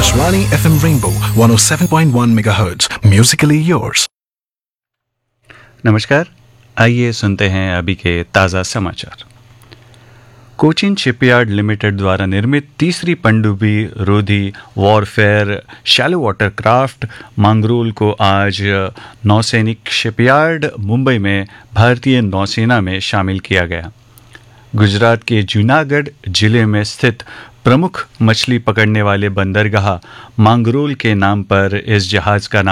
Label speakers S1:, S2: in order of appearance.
S1: Akashvani FM Rainbow 107.1 MHz. Musically yours.
S2: नमस्कार, आइए सुनते हैं अभी के ताज़ा समाचार। कोचिन शिपयार्ड लिमिटेड द्वारा निर्मित तीसरी पनडुब्बी रोधी warfare shallow water craft Mangrol को आज नौसैनिक शिपयार्ड मुंबई में भारतीय नौसेना में शामिल किया गया। गुजरात के जूनागढ़ जिले में स्थित प्रमुख मछली पकड़ने वाले बंदरगाह मांगरोल के नाम पर इस जहाज का नाम